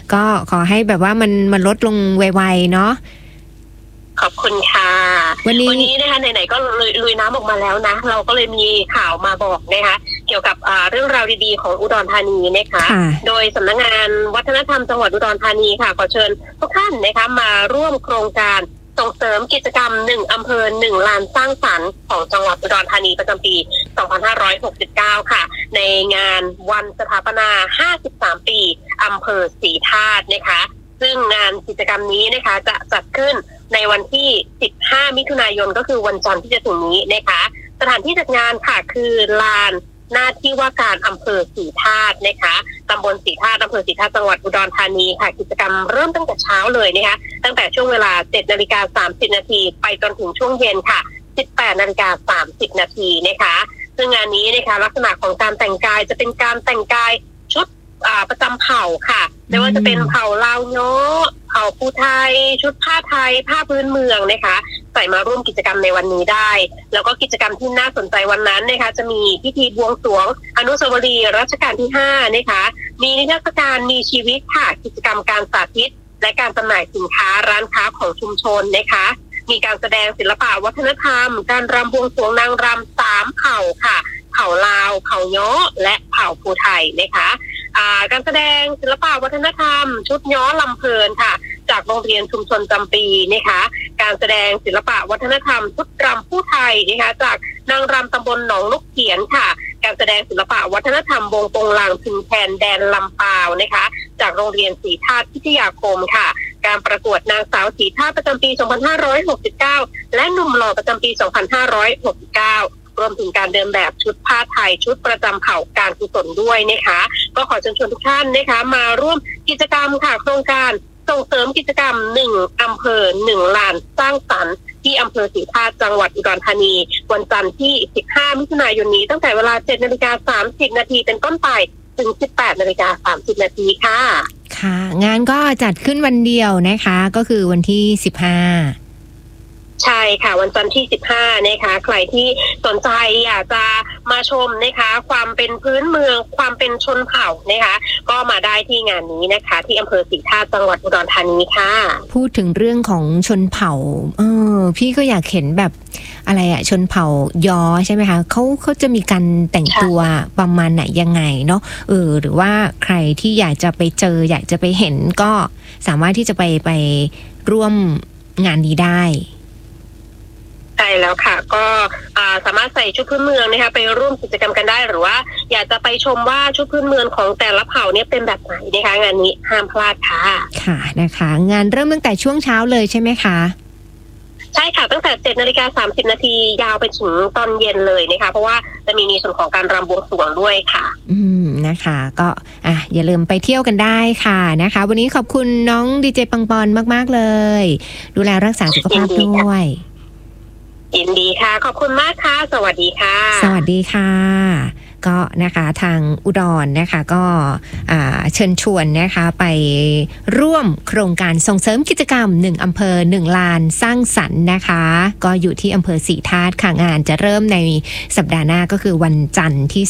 ก็ขอให้แบบว่ามันลดลงไวๆเนาะขอบคุณค่ะวันนี้นะคะไหนๆก็ลุยน้ำออกมาแล้วนะเราก็เลยมีข่าวมาบอกนะคะเกี่ยวกับเรื่องราวดีๆของอุดรธานีนะคะโดยสำนักงานวัฒนธรรมจังหวัดอุดรธานีค่ะขอเชิญทุกท่านนะคะมาร่วมโครงการส่งเสริมกิจกรรม1อำเภอ1ลานสร้างสรรค์ของจังหวัดอุดรธานีประจำปี2569ค่ะในงานวันสถาปนา53ปีอำเภอศรีธาตุนะคะซึ่งงานกิจกรรมนี้นะคะจะจัดขึ้นในวันที่15มิถุนายนก็คือวันจันทร์ที่จะถึงนี้นะคะสถานที่จัดงานค่ะคือลานหน้าที่ว่าการอำเภอศรีธาตุนะคะตำบลศรีธาตุอำเภอศรีธาตุจังหวัดอุดรธานีค่ะกิจกรรมเริ่มตั้งแต่เช้าเลยนะคะตั้งแต่ช่วงเวลา 7:30 น.ไปจนถึงช่วงเย็นค่ะ 18:30 น.นะคะซึ่งงานนี้นะคะลักษณะของการแต่งกายจะเป็นการแต่งกายชุดประจำเผ่าค่ะไม่ว่าจะเป็นเผ่าลาวโน้เผ่าภูไทยชุดผ้าไทยผ้าพื้นเมืองนะคะใส่มาร่วมกิจกรรมในวันนี้ได้แล้วก็กิจกรรมที่น่าสนใจวันนั้นนะคะจะมีพิธีบวงสรวงอนุสาวรีย์รัชกาลที่5นะคะมีนิทรรศการมีชีวิตค่ะกิจกรรมการสาธิตและการจำหน่ายสินค้าร้านค้าของชุมชนนะคะมีการแสดงศิลปะวัฒนธรรมการรำบวงสรวงนางรำ3เผ่าค่ะเผ่าลาวเผ่าย้อและเผ่าภูไทยนะคะการแสดงศิลปะวัฒนธรรมชุดย้อลำเพลินค่ะจากโรงเรียนชุมชนจำปีนะคะการแสดงศิลปะวัฒนธรรมชุดรำผู้ไทยนะคะจากนางรำตำบลหนองนกเขียนค่ะการแสดงศิลปะวัฒนธรรมวงโปงลางพินแคนแดนลำปาวนะคะจากโรงเรียนศรีธาตุพิทยาคมค่ะการประกวดนางสาวศรีธาตุประจำปี2569และหนุ่มหล่อประจำปี2569รวมถึงการเดินแบบชุดผ้าไทยชุดประจำเผ่าการกุศลด้วยนะคะก็ขอเชิญชวนทุกท่านนะคะมาร่วมกิจกรรมค่ะโครงการส่งเสริมกิจกรรม1อำเภอ1ลานสร้างสรรค์ที่อำเภอศรีธาตุจังหวัดอุดรธานีวันจันทร์ที่15มิถุนายนนี้ตั้งแต่เวลา 7:30 น.เป็นต้นไปถึง 18:30 น.ค่ะค่ะงานก็จัดขึ้นวันเดียวนะคะก็คือวันที่15 ใช่ค่ะวันจันทร์ที่15นะคะใครที่สนใจอยากจะมาชมนะคะความเป็นพื้นเมืองความเป็นชนเผ่านะคะก็มาได้ที่งานนี้นะคะที่อำเภอศรีธาตุจังหวัดอุดรธานีค่ะพูดถึงเรื่องของชนเผ่าพี่ก็อยากเห็นแบบอะไรอะชนเผ่ายอใช่ไหมคะเขาจะมีการแต่งตัวประมาณไหนยังไงเนาะหรือว่าใครที่อยากจะไปเจออยากจะไปเห็นก็สามารถที่จะไปร่วมงานนี้ได้ใช่แล้วค่ะก็สามารถใส่ชุดพื้นเมืองนะคะไปร่วมกิจกรรมกันได้หรือว่าอยากจะไปชมว่าชุดพื้นเมืองของแต่ละเผ่าเนี่ยเป็นแบบไหนนะคะงานนี้ห้ามพลาดค่ะค่ะนะคะงานเริ่มตั้งแต่ช่วงเช้าเลยใช่ไหมคะใช่ค่ะตั้งแต่ 7:30 น.ยาวไปถึงตอนเย็นเลยนะคะเพราะว่าจะมีในส่วนของการรำบวงสรวงด้วยค่ะนะคะก็อย่าลืมไปเที่ยวกันได้ค่ะนะคะวันนี้ขอบคุณน้องดีเจปังปอนมากๆเลยดูแลรักษาสุขภาพด้วยยินดีค่ะขอบคุณมากค่ะสวัสดีค่ะสวัสดีค่ะก็นะคะทางอุดรนะคะก็เชิญชวนนะคะไปร่วมโครงการส่งเสริมกิจกรรม1อำเภอ1ลานสร้างสรรค์นะคะก็อยู่ที่อำเภอศรีธาตุค่ะงานจะเริ่มในสัปดาห์หน้าก็คือวันจันทร์ที่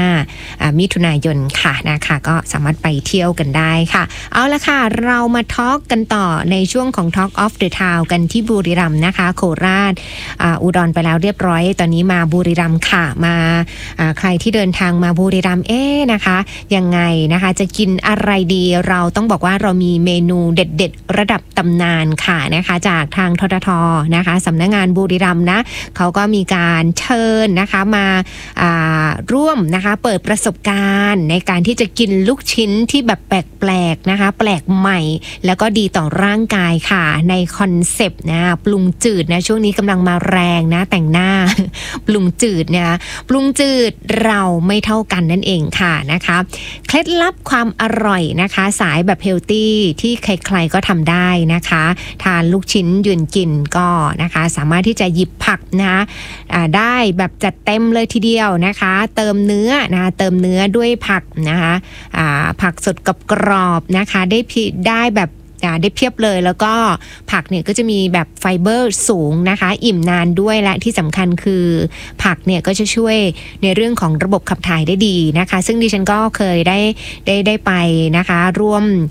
15มิถุนายนค่ะนะคะก็สามารถไปเที่ยวกันได้ค่ะเอาละค่ะเรามาทอล์กกันต่อในช่วงของ Talk of the Town กันที่บุรีรัมย์นะคะโคราชอุดรไปแล้วเรียบร้อยตอนนี้มาบุรีรัมย์ค่ะมาใครที่เดินทางมาบุรีรัมย์นะคะยังไงนะคะจะกินอะไรดีเราต้องบอกว่าเรามีเมนูเด็ดๆระดับตำนานค่ะนะคะจากทางททท.นะคะสำนักงานบุรีรัมย์นะเขาก็มีการเชิญนะคะมาร่วมนะคะเปิดประสบการณ์ในการที่จะกินลูกชิ้นที่แบบแปลกๆนะคะแปลกใหม่แล้วก็ดีต่อร่างกายค่ะในคอนเซปต์นะปรุงจืดนะช่วงนี้กำลังมาแรงนะแต่งหน้าปรุงจืดเนี่ยปรุงจืดเราไม่เท่ากันนั่นเองค่ะนะคะเคล็ดลับความอร่อยนะคะสายแบบเฮลตี้ที่ใครๆก็ทำได้นะคะทานลูกชิ้นยืนกินก็นะคะสามารถที่จะหยิบผักนะคะได้แบบจัดเต็มเลยทีเดียวนะคะเติมเนื้อนะคะเติมเนื้อด้วยผักนะคะผักสดกับกรอบนะคะได้แบบได้เพียบเลยแล้วก็ผักเนี่ยก็จะมีแบบไฟเบอร์สูงนะคะอิ่มนานด้วยและที่สำคัญคือผักเนี่ยก็จะช่วยในเรื่องของระบบขับถ่ายได้ดีนะคะซึ่งดิฉันก็เคยได้ไปนะคะร่วม